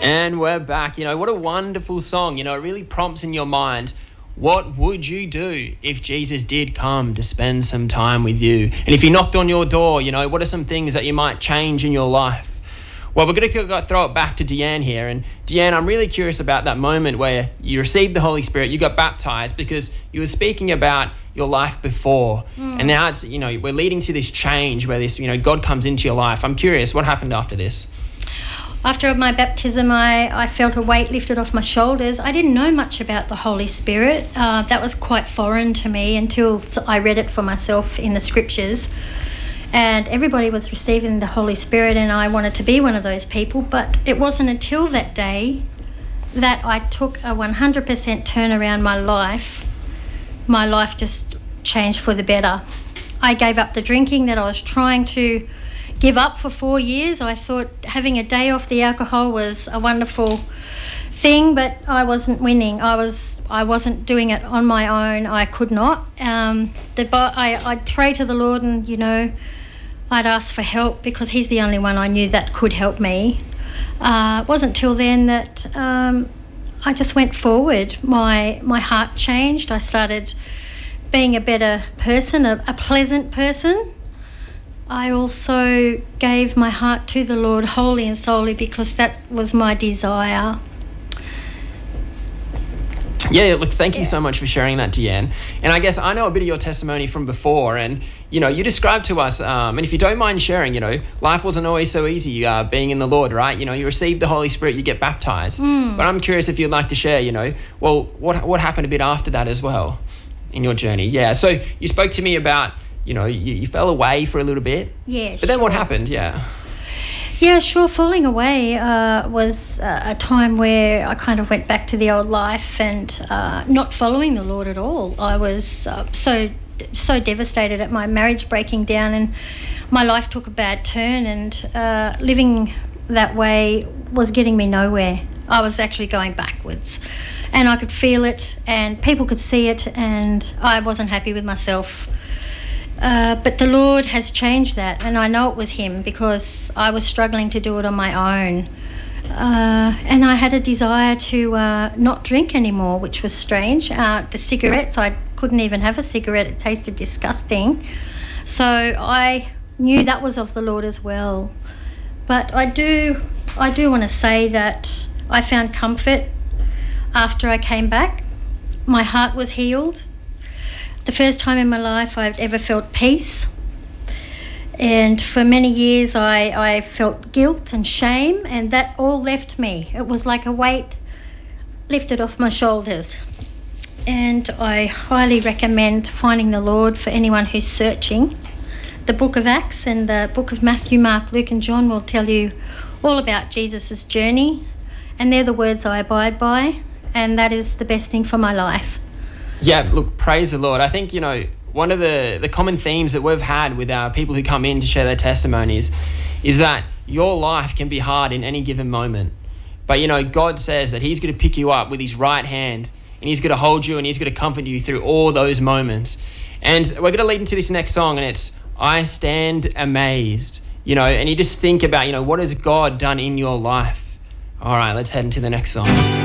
And we're back. What a wonderful song. It really prompts in your mind, what would you do if Jesus did come to spend some time with you? And if he knocked on your door, what are some things that you might change in your life? Well, we're going to throw it back to Deanne here. And Deanne, I'm really curious about that moment where you received the Holy Spirit, you got baptized, because you were speaking about your life before. And now it's, we're leading to this change where this, God comes into your life. I'm curious, what happened after this? After my baptism, I felt a weight lifted off my shoulders. I didn't know much about the Holy Spirit. That was quite foreign to me until I read it for myself in the scriptures. And everybody was receiving the Holy Spirit, and I wanted to be one of those people. But it wasn't until that day that I took a 100% turn around my life. My life just changed for the better. I gave up the drinking that I was trying to give up for 4 years. I thought having a day off the alcohol was a wonderful thing, but I wasn't winning. I wasn't doing it on my own. I could not. I'd pray to the Lord, and I'd ask for help because he's the only one I knew that could help me. It wasn't till then that I just went forward. My heart changed. I started being a better person, a pleasant person. I also gave my heart to the Lord wholly and solely because that was my desire. Yeah, look, thank you so much for sharing that, Deanne. And I guess I know a bit of your testimony from before, and, you described to us, and if you don't mind sharing, life wasn't always so easy being in the Lord, right? You receive the Holy Spirit, you get baptized. But I'm curious if you'd like to share, what happened a bit after that as well in your journey? Yeah, so you spoke to me about, you fell away for a little bit. Yeah, But then what happened? Yeah. Yeah, sure. Falling away was a time where I kind of went back to the old life and not following the Lord at all. I was so devastated at my marriage breaking down, and my life took a bad turn, and living that way was getting me nowhere. I was actually going backwards, and I could feel it, and people could see it, and I wasn't happy with myself. But the Lord has changed that, and I know it was him because I was struggling to do it on my own. And I had a desire to not drink anymore, which was strange. The cigarettes, I couldn't even have a cigarette. It tasted disgusting. So I knew that was of the Lord as well. But I do want to say that I found comfort after I came back. My heart was healed. The first time in my life I've ever felt peace. And for many years I felt guilt and shame, and that all left me. It was like a weight lifted off my shoulders. And I highly recommend finding the Lord for anyone who's searching. The book of Acts and the book of Matthew, Mark, Luke and John will tell you all about Jesus' journey. And they're the words I abide by, and that is the best thing for my life. Yeah, look, praise the Lord. I think, one of the common themes that we've had with our people who come in to share their testimonies is that your life can be hard in any given moment. But, God says that he's going to pick you up with his right hand, and he's going to hold you, and he's going to comfort you through all those moments. And we're going to lead into this next song, and it's I Stand Amazed. And you just think about, what has God done in your life? All right, let's head into the next song.